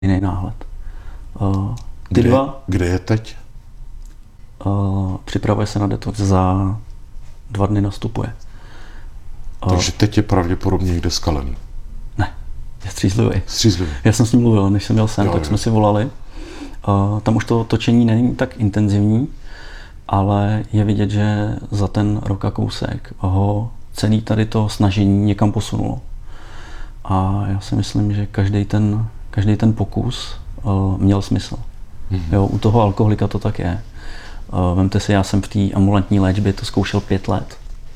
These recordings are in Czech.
jiný náhled. Ty dva... Kde je teď? Připravuje se na detox, za 2 dny nastupuje. Takže teď je pravděpodobně někde skalený. Ne, je střízlivý. Střízlivý. Já jsem s ním mluvil, než jsem měl sem, tak jsme si volali. Tam už to točení není tak intenzivní, ale je vidět, že za ten rok a kousek ho celý tady to snažení někam posunulo. A já si myslím, že každý ten pokus měl smysl. Jo, u toho alkoholika to tak je. Vemte si, já jsem v té ambulantní léčbě to zkoušel 5 let.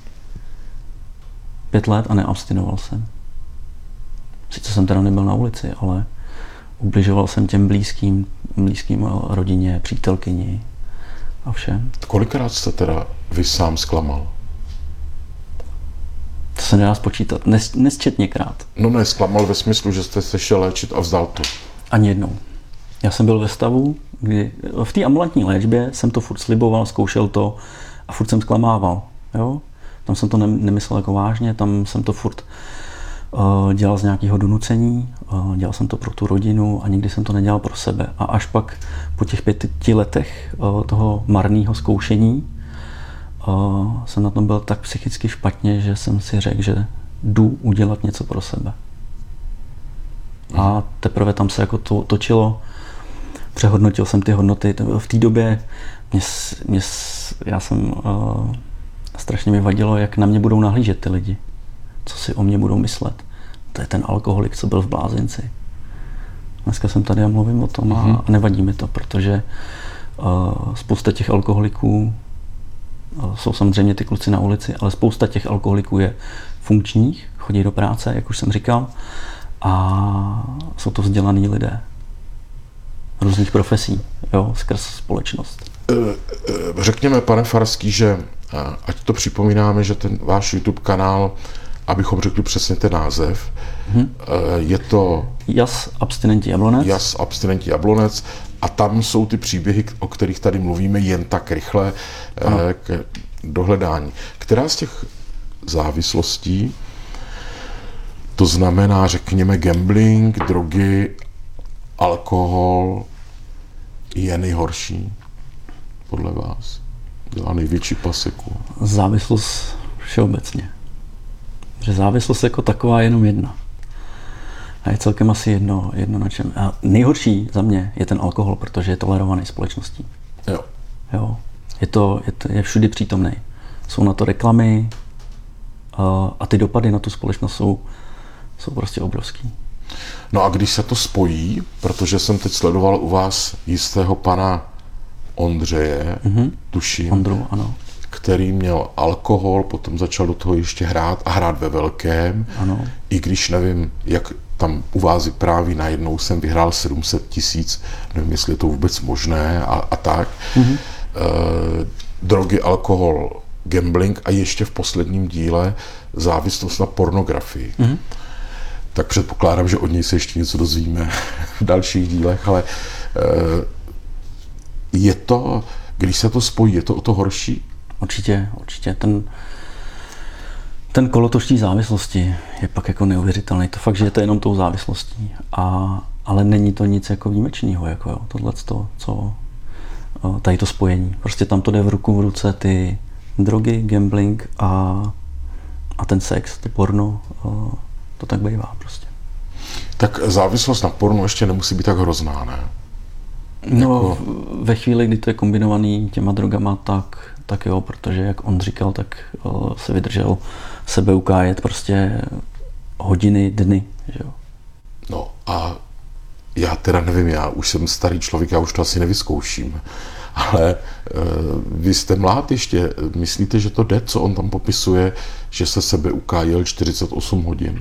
5 let a neabstinoval jsem. Sice jsem teda nebyl na ulici, ale ubližoval jsem těm blízkým rodině, přítelkyni a všem. Kolikrát jste teda vy sám zklamal? To se nedá spočítat. Nesčetněkrát. No ne, zklamal ve smyslu, že jste se šel léčit a vzdal to. Ani jednou. Já jsem byl ve stavu, kdy v té ambulantní léčbě jsem to furt sliboval, zkoušel to a furt jsem zklamával. Jo? Tam jsem to nemyslel jako vážně, tam jsem to furt dělal z nějakého donucení, dělal jsem to pro tu rodinu a nikdy jsem to nedělal pro sebe. A až pak po těch 5 letech toho marného zkoušení jsem na tom byl tak psychicky špatně, že jsem si řekl, že jdu udělat něco pro sebe. A teprve tam se jako to točilo, přehodnotil jsem ty hodnoty. V té době strašně mi vadilo, jak na mě budou nahlížet ty lidi. Co si o mě budou myslet. To je ten alkoholik, co byl v blázinci. Dneska jsem tady a mluvím o tom a nevadí mi to, protože spousta těch alkoholiků jsou samozřejmě ty kluci na ulici, ale spousta těch alkoholiků je funkčních, chodí do práce, jak už jsem říkal, a jsou to vzdělaný lidé různých profesí, jo, skrz společnost. Řekněme, pane Farský, že ať to připomínáme, že ten váš YouTube kanál, abychom řekli přesně ten název, je to Jas Abstinenti Jablonec. Jas Abstinenti Jablonec a tam jsou ty příběhy, o kterých tady mluvíme jen tak rychle k dohledání. Která z těch závislostí, to znamená, řekněme, gambling, drogy, alkohol, je nejhorší podle vás? Dělá největší paseku? Závislost všeobecně. Že závislost jako taková je jenom jedna. A je celkem asi jedno na čem. A nejhorší za mě je ten alkohol, protože je tolerovaný společností. Jo. Je všudy přítomný. Jsou na to reklamy a ty dopady na tu společnost jsou prostě obrovský. No a když se to spojí, protože jsem teď sledoval u vás jistého pana Ondřeje, tuším, Ondru, ano. který měl alkohol, potom začal do toho ještě hrát a hrát ve velkém. Ano. I když nevím, jak tam u vás vypráví, najednou jsem vyhrál 700 000, nevím, jestli je to vůbec možné a tak. Drogy, alkohol, gambling a ještě v posledním díle závislost na pornografii. Tak předpokládám, že od něj se ještě něco dozvíme v dalších dílech, ale je to, když se to spojí, je to o to horší? Určitě. Ten kolotoč té závislosti je pak jako neuvěřitelný. To fakt, že je to jenom tou závislostí. Ale není to nic jako výjimečného, jako jo, tohleto, tady to spojení. Prostě tam to jde v ruku v ruce ty drogy, gambling a ten sex, to porno, to tak bývá prostě. Tak závislost na pornu ještě nemusí být tak hrozná, ne? No, ve chvíli, kdy to je kombinovaný těma drogama, tak jo, protože jak on říkal, tak se vydržel sebe ukájet prostě hodiny, dny, že jo. No a já teda nevím, já už jsem starý člověk, já už to asi nevyzkouším, ale vy jste mlád ještě, myslíte, že to jde, co on tam popisuje, že se sebe ukájel 48 hodin?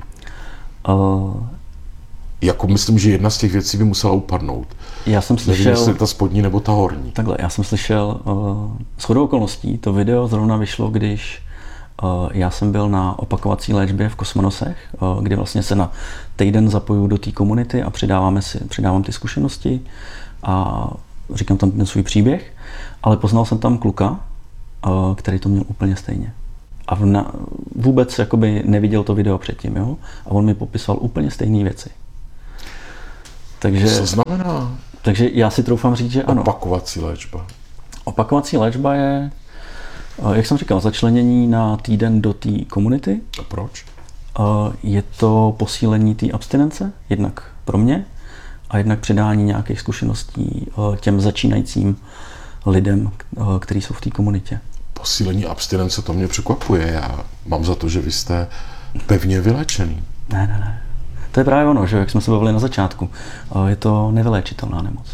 Jako myslím, že jedna z těch věcí by musela upadnout. Já jsem slyšel... Nevím, jestli ta spodní nebo ta horní. Takhle, já jsem slyšel shodou okolností, to video zrovna vyšlo, když já jsem byl na opakovací léčbě v Kosmonosech, kde vlastně se na týden zapojuju do té komunity a přidávám ty zkušenosti a říkám tam ten svůj příběh, ale poznal jsem tam kluka, který to měl úplně stejně. A vůbec jakoby neviděl to video předtím, jo? A on mi popisoval úplně stejné věci. Takže, co znamená? Takže já si troufám říct, že ano. Opakovací léčba. Opakovací léčba je, jak jsem říkal, začlenění na týden do té komunity. A proč? Je to posílení té abstinence, jednak pro mě, a jednak předání nějakých zkušeností těm začínajícím lidem, kteří jsou v té komunitě. Posílení abstinence, to mě překvapuje. Já mám za to, že vy jste pevně vylečený. Ne. To je právě ono, že jak jsme se bavili na začátku. Je to nevyléčitelná nemoc.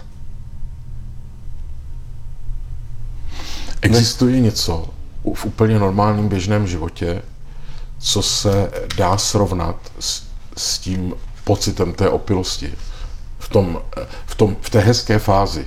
Existuje něco v úplně normálním běžném životě, co se dá srovnat s tím pocitem té opilosti? V té hezké fázi.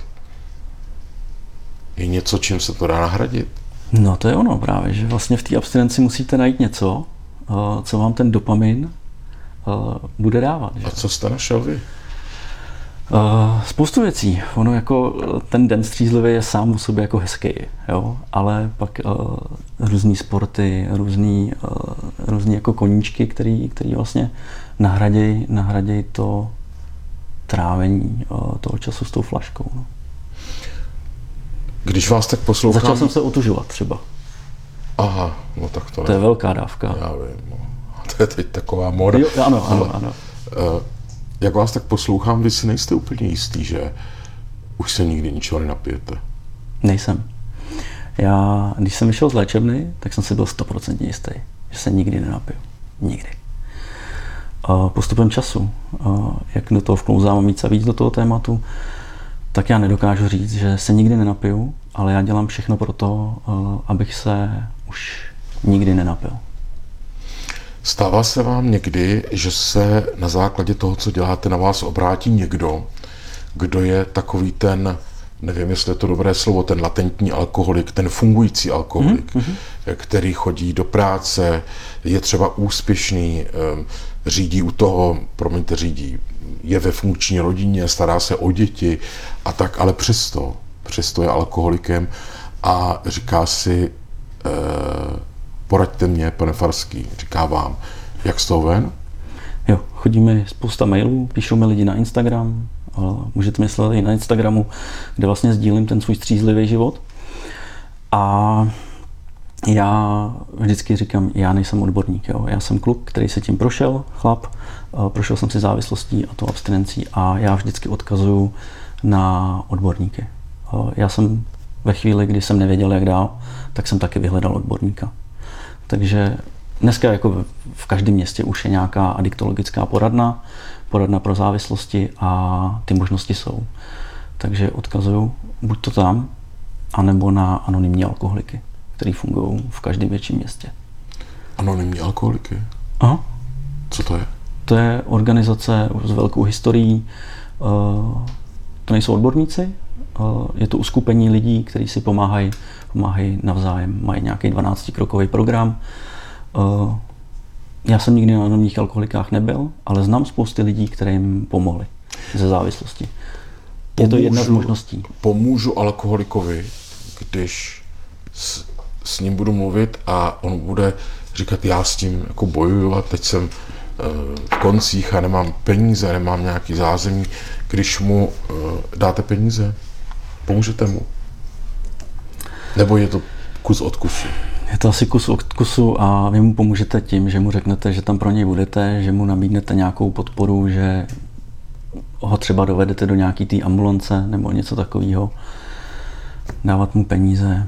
Je něco, čím se to dá nahradit? No to je ono právě, že vlastně v té abstinenci musíte najít něco, co vám ten dopamin bude dávat. Že? A co jste našel vy? Spoustu věcí. Ono jako ten den střízlivý je sám o sobě jako hezký, jo? Ale pak různý sporty, různý jako koníčky, který vlastně nahradějí to trávení toho času s tou flaškou. No. Když vás tak poslouchám... Začal jsem se otužovat třeba. Aha, no tak to je velká dávka. Já vím, no. To je teď taková moda. Jo, ano. Jak vás tak poslouchám, vy si nejste úplně jistý, že už se nikdy ničeho nenapijete? Nejsem. Já, když jsem vyšel z léčebny, tak jsem si byl 100% jistý, že se nikdy nenapiju. Nikdy. Postupem času, jak do toho vklouzám víc a víc do toho tématu, tak já nedokážu říct, že se nikdy nenapiju, ale já dělám všechno pro to, abych se už nikdy nenapil. Stává se vám někdy, že se na základě toho, co děláte, na vás obrátí někdo, kdo je takový ten, nevím, jestli je to dobré slovo, ten latentní alkoholik, ten fungující alkoholik, který chodí do práce, je třeba úspěšný, řídí u toho, je ve funkční rodině, stará se o děti a tak, ale přesto je alkoholikem a říká si, poraďte mě, pane Farský, říká vám, jak z toho ven? Jo, chodíme spousta mailů, píšou mi lidi na Instagram, můžete mi sledovat i na Instagramu, kde vlastně sdílím ten svůj střízlivý život. A já vždycky říkám, já nejsem odborník, jo. Já jsem kluk, který se tím prošel, chlap, prošel jsem si závislostí a tou abstinencí a já vždycky odkazuju na odborníky. Já jsem ve chvíli, kdy jsem nevěděl, jak dál, tak jsem taky vyhledal odborníka. Takže dneska jako v každém městě už je nějaká adiktologická poradna pro závislosti a ty možnosti jsou. Takže odkazuju buď to tam, anebo na anonymní alkoholiky, který fungují v každém větším městě. Anonymní alkoholiky? Aha. Co to je? To je organizace s velkou historií. To nejsou odborníci, je to uskupení lidí, kteří si pomáhají navzájem, mají nějaký 12-krokový program. Já jsem nikdy na anonymních alkoholikách nebyl, ale znám spousty lidí, kterým pomohli ze závislosti. Je to jedna z možností. Pomůžu alkoholikovi, když s ním budu mluvit a on bude říkat, já s tím jako bojuju a teď jsem v koncích a nemám peníze, nemám nějaký zázemí. Když mu dáte peníze, pomůžete mu? Nebo je to kus od kusu? Je to asi kus od kusu a vy mu pomůžete tím, že mu řeknete, že tam pro něj budete, že mu nabídnete nějakou podporu, že ho třeba dovedete do nějaký té ambulance nebo něco takového. Dávat mu peníze.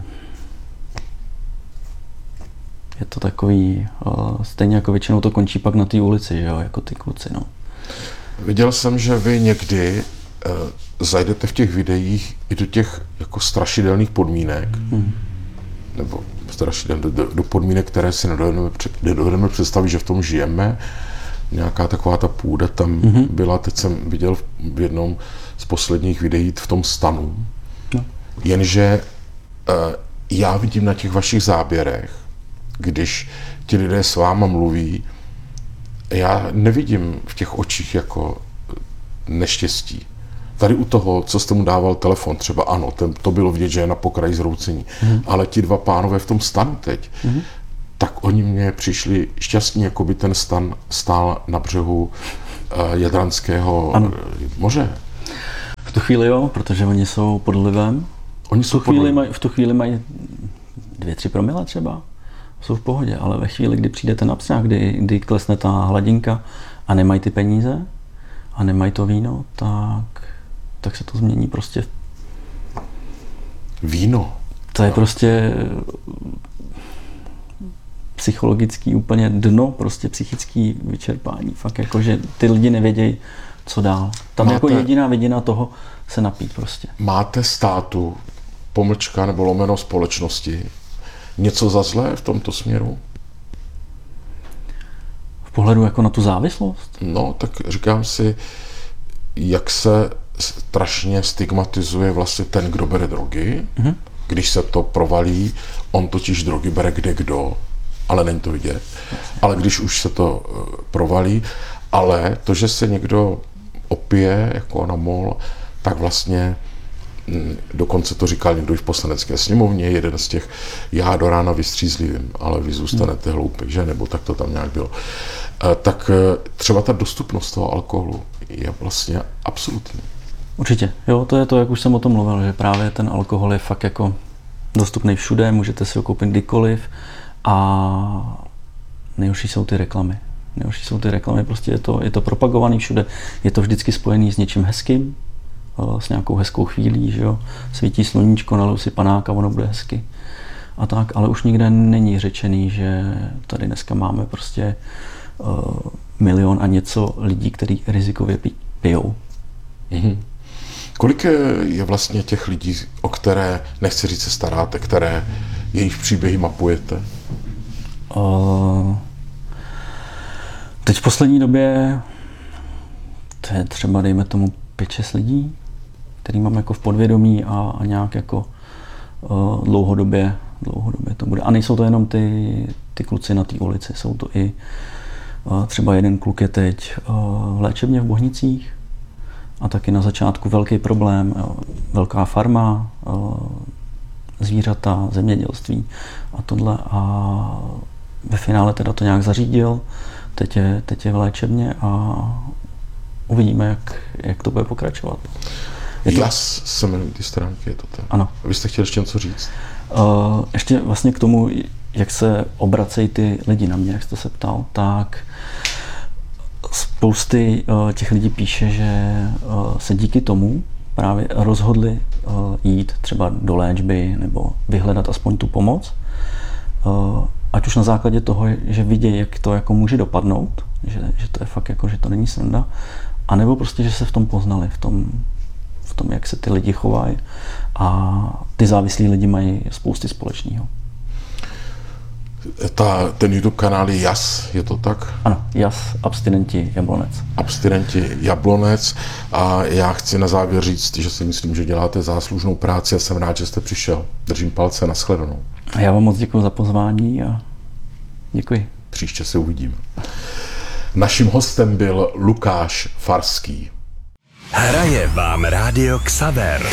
Je to takový, stejně jako většinou to končí pak na té ulici, že jo, jako ty kluci, no. Viděl jsem, že vy někdy zajdete v těch videích i do těch jako strašidelných podmínek, nebo do podmínek, které si nedovedeme představit, že v tom žijeme. Nějaká taková ta půda tam byla, teď jsem viděl v jednom z posledních videí v tom stanu. No. Jenže já vidím na těch vašich záběrech, když ti lidé s váma mluví, já nevidím v těch očích jako neštěstí. Tady u toho, co jste mu dával telefon, třeba ano, to bylo vidět, že je na pokraji zhroucení, ale ti dva pánové v tom stanu teď, tak oni mně přišli šťastní, jako by ten stan stál na břehu Jadranského moře. tu chvíli jo, protože oni jsou pod vlivem. V tu chvíli mají 2-3 promile třeba. Jsou v pohodě, ale ve chvíli, kdy přijde ten abstrakt, kdy klesne ta hladinka a nemají ty peníze a nemají to víno, tak se to změní prostě. Víno? To je prostě psychologický úplně dno, prostě psychický vyčerpání. Fakt jako, že ty lidi nevědějí, co dál. Tam jako jediná vidina toho se napít prostě. Máte státu, pomlčka nebo lomeno společnosti, něco za zlé v tomto směru? V pohledu jako na tu závislost? No, tak říkám si, jak se strašně stigmatizuje vlastně ten, kdo bere drogy. Když se to provalí, on totiž drogy bere kdo, ale není to vidět. Ale když už se to provalí, ale to, že se někdo opije jako na mol, tak vlastně dokonce to říkal někdo i v Poslanecké sněmovně, jeden z těch, já do rána vystřízlivým, ale vy zůstanete hloupí, že? Nebo tak to tam nějak bylo. Tak třeba ta dostupnost toho alkoholu je vlastně absolutní. Určitě. Jo, to je to, jak už jsem o tom mluvil, že právě ten alkohol je fakt jako dostupný všude, můžete si ho koupit kdykoliv a nejhorší jsou ty reklamy. Prostě je to propagovaný všude. Je to vždycky spojený s něčím hezkým, s nějakou hezkou chvílí, že jo. Svítí sluníčko, naliju si panák a ono bude hezky. A tak, ale už nikde není řečený, že tady dneska máme prostě 1 milion a něco lidí, kteří rizikově pijou. Kolik je vlastně těch lidí, o které, nechci říct, se staráte, které jejich příběhy mapujete? Teď v poslední době to je třeba, dejme tomu, 5-6 lidí, který mám jako v podvědomí a nějak jako dlouhodobě to bude. A nejsou to jenom ty kluci na té ulici, jsou to i třeba jeden kluk je teď v léčebně v Bohnicích a taky na začátku velký problém, velká farma, zvířata, zemědělství a tohle a ve finále teda to nějak zařídil, teď je v léčebně a uvidíme, jak to bude pokračovat. Jas se jmenují ty stránky, je to tak? Ano. Vy jste chtěli ještě něco říct? Ještě vlastně k tomu, jak se obracejí ty lidi na mě, jak jste se ptal, tak spousty těch lidí píše, že se díky tomu právě rozhodli jít třeba do léčby nebo vyhledat aspoň tu pomoc, ať už na základě toho, že vidějí, jak to jako může dopadnout, že to je fakt jako, že to není sranda, anebo prostě, že se v tom poznali, v tom, jak se ty lidi chovají a ty závislí lidi mají spousty společného. Ten YouTube kanál je Jas, je to tak? Ano, Jas, Abstinenti Jablonec. Abstinenti Jablonec a já chci na závěr říct, že si myslím, že děláte záslužnou práci a jsem rád, že jste přišel. Držím palce, nashledanou. A já vám moc děkuji za pozvání a děkuji. Příště se uvidíme. Naším hostem byl Lukáš Farský. Hraje vám Rádio Xaver.